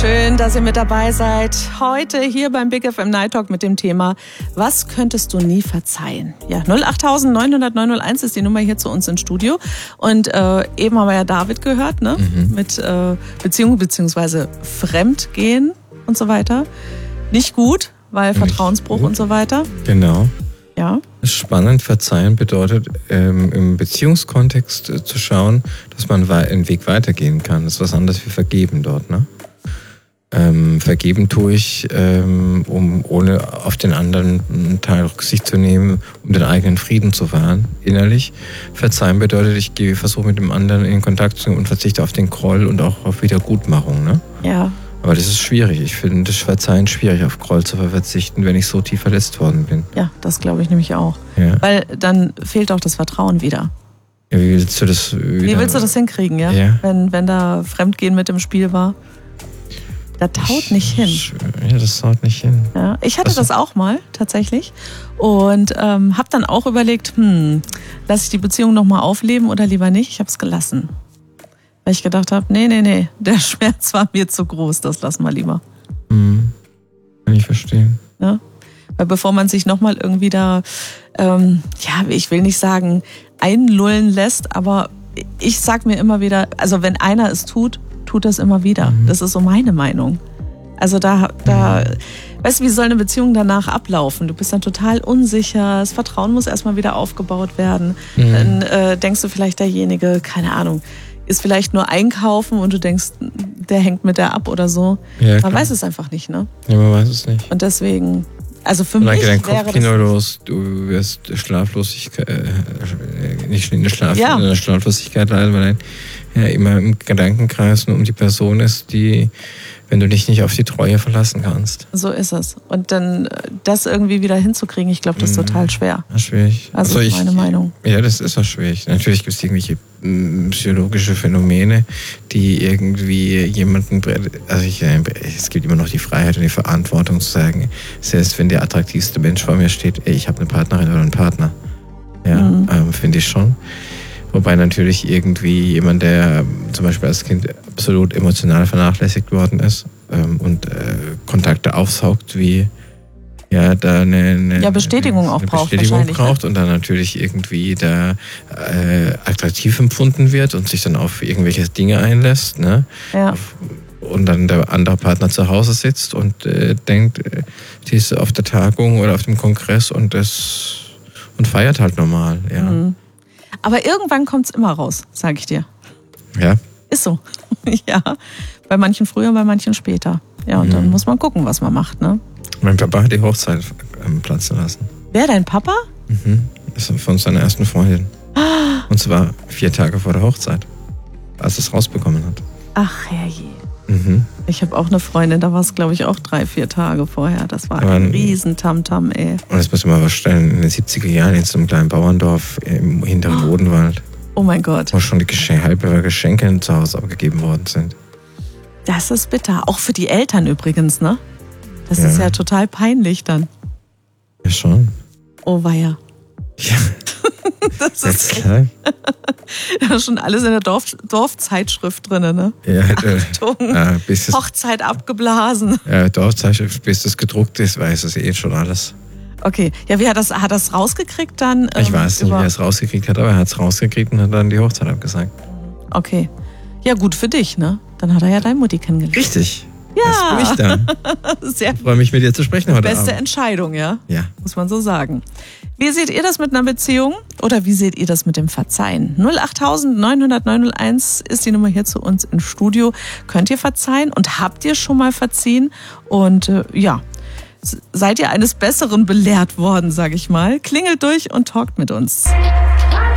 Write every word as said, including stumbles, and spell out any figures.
Schön, dass ihr mit dabei seid. Heute hier beim Big F M Night Talk mit dem Thema: Was könntest du nie verzeihen? Ja, null acht neun null null neun null eins ist die Nummer hier zu uns ins Studio. Und äh, eben haben wir ja David gehört, ne? Mhm. Mit äh, Beziehung bzw. Fremdgehen und so weiter. Nicht gut, weil Nicht Vertrauensbruch gut. und so weiter. Genau. Ja. Spannend, verzeihen bedeutet, ähm, im Beziehungskontext äh, zu schauen, dass man einen Weg weitergehen kann. Das ist was anderes wie vergeben dort, ne? Ähm, vergeben tue ich, ähm, um ohne auf den anderen einen Teil Rücksicht zu nehmen, um den eigenen Frieden zu wahren, innerlich. Verzeihen bedeutet, ich gehe, versuche mit dem anderen in Kontakt zu gehen und verzichte auf den Groll und auch auf Wiedergutmachung, ne? Ja. Aber das ist schwierig. Ich finde das Verzeihen schwierig, auf Groll zu verzichten, wenn ich so tief verletzt worden bin. Ja, das glaube ich nämlich auch. Ja. Weil dann fehlt auch das Vertrauen wieder. Ja, wie willst du das wieder? Wie willst du das hinkriegen, ja? ja. Wenn, wenn da Fremdgehen mit im Spiel war? Das haut nicht hin. Ja, das haut nicht hin. Ja, ich hatte das auch mal, tatsächlich. Und ähm, habe dann auch überlegt, hm, lasse ich die Beziehung nochmal aufleben oder lieber nicht? Ich habe es gelassen. Weil ich gedacht habe, nee, nee, nee, der Schmerz war mir zu groß, das lassen wir lieber. Mhm. Kann ich verstehen. Ja? Weil bevor man sich nochmal irgendwie da, ähm, ja, ich will nicht sagen, einlullen lässt, aber ich sag mir immer wieder, also wenn einer es tut, tut das immer wieder. Mhm. Das ist so meine Meinung. Also da, da, mhm. weißt du, wie soll eine Beziehung danach ablaufen? Du bist dann total unsicher, das Vertrauen muss erstmal wieder aufgebaut werden. Mhm. Dann äh, denkst du vielleicht, derjenige, keine Ahnung, ist vielleicht nur einkaufen und du denkst, der hängt mit der ab oder so. Ja, man weiß es einfach nicht, ne? Ja, man weiß es nicht. Und deswegen, also für und mich dann geht dein wäre Kopfkino los, du wirst Schlaflosigkeit, äh, nicht in der, Schlaf, ja. in der Schlaflosigkeit leiden, weil du ja immer im Gedankenkreis nur um die Person ist, die, wenn du dich nicht auf die Treue verlassen kannst. So ist es. Und dann das irgendwie wieder hinzukriegen, ich glaube, das ist total schwer. Ja, schwierig. Also, also ich, meine Meinung. Ja, das ist auch schwierig. Natürlich gibt es irgendwelche psychologische Phänomene, die irgendwie jemanden, also ich, es gibt immer noch die Freiheit und die Verantwortung zu sagen, selbst wenn der attraktivste Mensch vor mir steht, ey, ich habe eine Partnerin oder einen Partner. Ja, mhm. ähm, finde ich schon. Wobei natürlich irgendwie jemand, der zum Beispiel als Kind absolut emotional vernachlässigt worden ist ähm, und äh, Kontakte aufsaugt, wie ja, da eine, eine, ja, Bestätigung eine, auch eine braucht, Bestätigung braucht ne? und dann natürlich irgendwie da äh, attraktiv empfunden wird und sich dann auf irgendwelche Dinge einlässt, ne? Ja. Und dann der andere Partner zu Hause sitzt und äh, denkt, äh, die ist auf der Tagung oder auf dem Kongress und das und feiert halt normal, ja. Mhm. Aber irgendwann kommt es immer raus, sage ich dir. Ja. Ist so. Ja. Bei manchen früher, bei manchen später. Ja, und mhm. dann muss man gucken, was man macht, ne? Mein Papa hat die Hochzeit ähm, platzen lassen. Wer, dein Papa? Mhm. Das ist von seiner ersten Freundin. Und zwar vier Tage vor der Hochzeit, als es rausbekommen hat. Ach, herrje. Mhm. Ich habe auch eine Freundin, da war es, glaube ich, auch drei, vier Tage vorher. Das war ein riesen Tamtam, ey. Und das muss man mal vorstellen, in den siebziger Jahren in so einem kleinen Bauerndorf im hinteren oh. Odenwald. Oh mein Gott. Wo schon die Geschenke, halbe Geschenke zu Hause abgegeben worden sind. Das ist bitter. Auch für die Eltern übrigens, ne? Das ja. ist ja total peinlich dann. Ja, schon. Oh weia. Ja. Das ist klar. Da ist schon alles in der Dorf, Dorfzeitschrift drin, ne? Ja, Achtung, äh, bis es, Hochzeit abgeblasen. Ja, Dorfzeitschrift, bis das gedruckt ist, weiß es eh schon alles. Okay, ja, wie hat das, hat das rausgekriegt dann? Ich ähm, weiß nicht, wie er es rausgekriegt hat, aber er hat es rausgekriegt und hat dann die Hochzeit abgesagt. Okay, ja gut für dich, ne? Dann hat er ja deine Mutti kennengelernt. Richtig. Ja. Das bin ich dann. Sehr ich freue mich, mit dir zu sprechen heute Beste Abend. Entscheidung, ja? Ja. Muss man so sagen. Wie seht ihr das mit einer Beziehung? Oder wie seht ihr das mit dem Verzeihen? null acht neun null null neun null eins ist die Nummer hier zu uns ins Studio. Könnt ihr verzeihen und habt ihr schon mal verziehen? Und äh, ja, seid ihr eines Besseren belehrt worden, sag ich mal? Klingelt durch und talkt mit uns.